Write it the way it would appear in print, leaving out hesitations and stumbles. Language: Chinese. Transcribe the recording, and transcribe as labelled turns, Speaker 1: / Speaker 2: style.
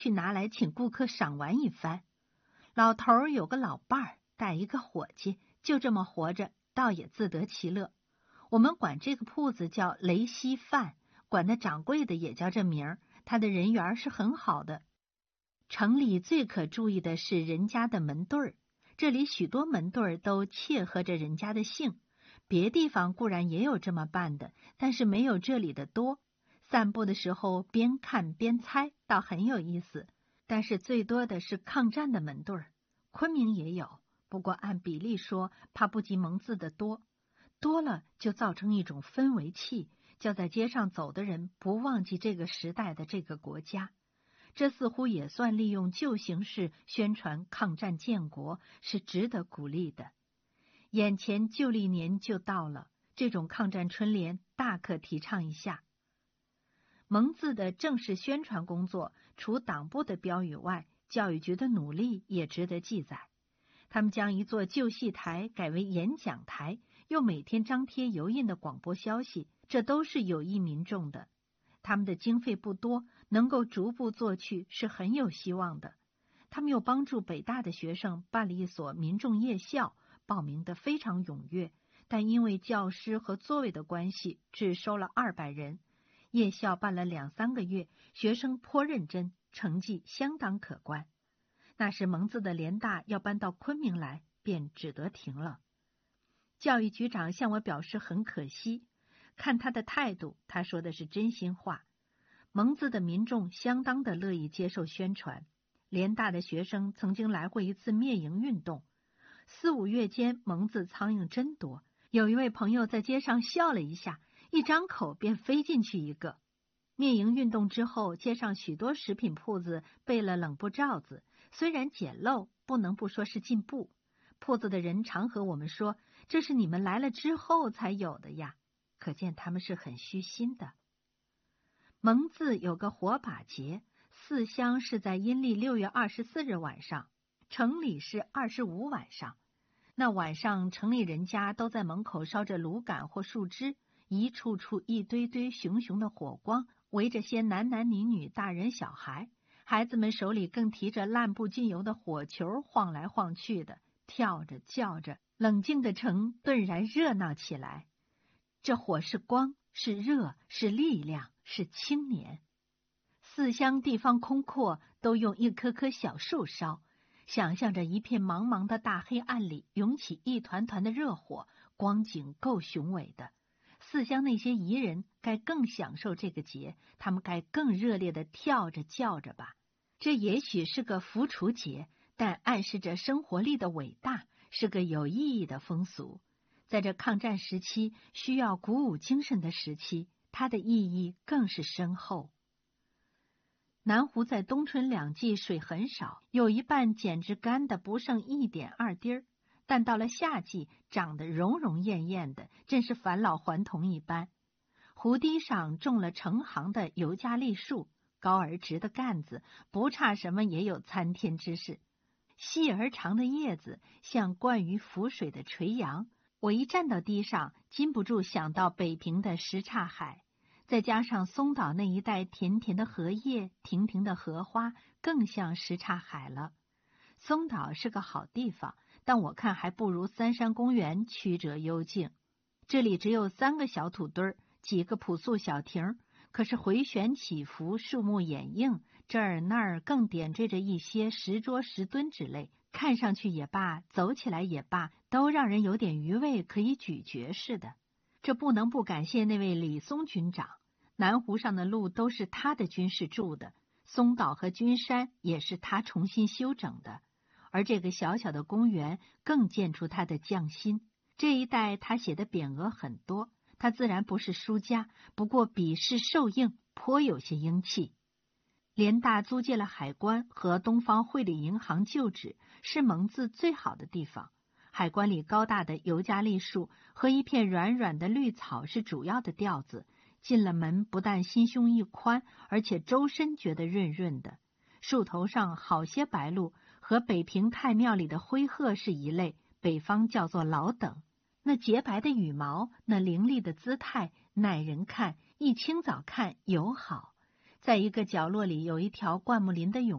Speaker 1: 去拿来请顾客赏玩一番。老头儿有个老伴儿，带一个伙计，就这么活着，倒也自得其乐。我们管这个铺子叫雷稀饭，管那掌柜的也叫这名儿，他的人缘是很好的。城里最可注意的是人家的门对儿，这里许多门对儿都切合着人家的姓，别地方固然也有这么办的，但是没有这里的多。散步的时候边看边猜，倒很有意思。但是最多的是抗战的门对儿，昆明也有，不过按比例说，怕不及蒙自的多。多了就造成一种氛围气，叫在街上走的人不忘记这个时代的这个国家。这似乎也算利用旧形式宣传抗战建国，是值得鼓励的。眼前旧历年就到了，这种抗战春联大可提倡一下。蒙自的正式宣传工作，除党部的标语外，教育局的努力也值得记载。他们将一座旧戏台改为演讲台，又每天张贴油印的广播消息，这都是有益民众的。他们的经费不多，能够逐步做去是很有希望的。他们又帮助北大的学生办了一所民众夜校，报名的非常踊跃，但因为教师和座位的关系，只收了200人。夜校办了2-3个月，学生颇认真，成绩相当可观。那时蒙自的联大要搬到昆明来，便只得停了。教育局长向我表示很可惜，看他的态度，他说的是真心话。蒙自的民众相当的乐意接受宣传，联大的学生曾经来过一次灭营运动，4-5月间蒙自苍蝇真多，有一位朋友在街上笑了一下，一张口便飞进去一个。灭营运动之后，街上许多食品铺子备了冷布罩子，虽然简陋，不能不说是进步。铺子的人常和我们说，这是你们来了之后才有的呀，可见他们是很虚心的。蒙自有个火把节，4乡是在阴历6月24日晚上，城里是25晚上。那晚上城里人家都在门口烧着炉杆或树枝，一处处一堆堆熊熊的火光，围着些男男女女、大人小孩，孩子们手里更提着烂布浸油的火球，晃来晃去的，跳着叫着，冷静的城顿然热闹起来。这火是光，是热，是力量，是青年。4乡地方空阔，都用一棵棵小树烧，想象着一片茫茫的大黑暗里涌起一团团的热火，光景够雄伟的。4乡那些彝人该更享受这个节，他们该更热烈地跳着叫着吧。这也许是个浮锄节，但暗示着生活力的伟大，是个有意义的风俗。在这抗战时期需要鼓舞精神的时期，它的意义更是深厚。南湖在冬春2季水很少，有一半简直干得不剩1点2滴儿，但到了夏季长得荣荣艳艳的，真是返老还童一般。湖堤上种了成行的尤加利树，高而直的干子，不差什么也有参天之势。细而长的叶子像灌于浮水的垂杨，我一站到堤上，禁不住想到北平的什刹海。再加上松岛那一带甜甜的荷叶、亭亭的荷花，更像什刹海了。松岛是个好地方，但我看还不如三山公园曲折幽静。这里只有3个小土堆儿，几个朴素小亭，可是回旋起伏，树木掩映，这儿那儿更点缀着一些石桌石墩之类，看上去也罢，走起来也罢，都让人有点余味可以咀嚼似的。这不能不感谢那位李松军长，南湖上的路都是他的军士筑的，松岛和君山也是他重新修整的，而这个小小的公园更见出他的匠心。这一带他写的匾额很多，他自然不是书家，不过笔势受硬，颇有些英气。联大租借了海关和东方汇理银行旧址，是蒙自最好的地方。海关里高大的尤加利树和一片软软的绿草是主要的调子，进了门不但心胸一宽，而且周身觉得润润的。树头上好些白鹭，和北平太庙里的灰鹤是一类，北方叫做老等。那洁白的羽毛，那凌厉的姿态，耐人看，一清早看尤好。在一个角落里有一条灌木林的甬